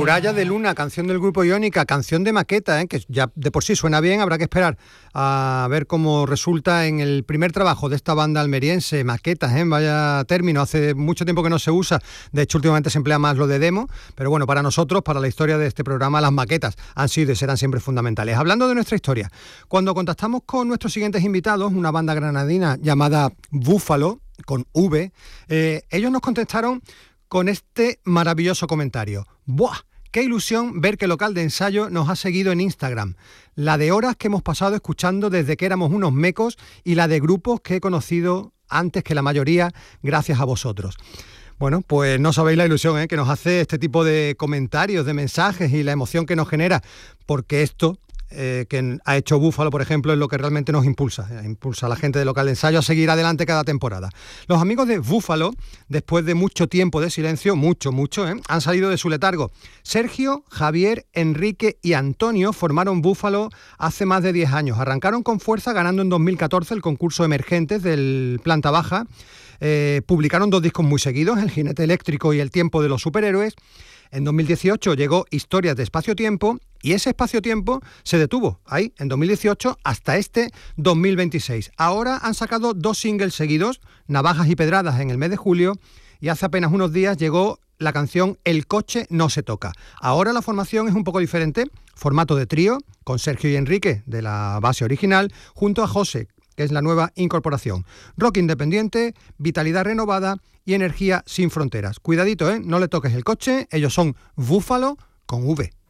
Muralla de Luna, canción del grupo Iónica, canción de maqueta, que ya de por sí suena bien, habrá que esperar a ver cómo resulta en el primer trabajo de esta banda almeriense, maquetas, vaya término, hace mucho tiempo que no se usa, de hecho últimamente se emplea más lo de demo, pero bueno, para nosotros, para la historia de este programa, las maquetas han sido y serán siempre fundamentales. Hablando de nuestra historia, cuando contactamos con nuestros siguientes invitados, una banda granadina llamada Búfalo, con V, ellos nos contestaron con este maravilloso comentario. ¡Buah! ¡Qué ilusión ver que Local de Ensayo nos ha seguido en Instagram! La de horas que hemos pasado escuchando desde que éramos unos mecos y la de grupos que he conocido antes que la mayoría gracias a vosotros. Bueno, pues no sabéis la ilusión que nos hace este tipo de comentarios, de mensajes y la emoción que nos genera, porque esto que ha hecho Búfalo, por ejemplo, es lo que realmente nos impulsa a la gente de Local de Ensayo a seguir adelante cada temporada. Los amigos de Búfalo, después de mucho tiempo de silencio, mucho, han salido de su letargo. Sergio, Javier, Enrique y Antonio formaron Búfalo hace más de 10 años. Arrancaron con fuerza ganando en 2014 el concurso Emergentes del Planta Baja. Publicaron 2 discos muy seguidos, El Jinete Eléctrico y El Tiempo de los Superhéroes. En 2018 llegó Historias de Espacio-Tiempo y ese espacio-tiempo se detuvo ahí, en 2018, hasta este 2026. Ahora han sacado 2 singles seguidos, Navajas y Pedradas en el mes de julio, y hace apenas unos días llegó la canción El coche no se toca. Ahora la formación es un poco diferente, formato de trío, con Sergio y Enrique de la base original, junto a José, que es la nueva incorporación. Rock independiente, vitalidad renovada y energía sin fronteras. Cuidadito, no le toques el coche, ellos son Búfalo con V.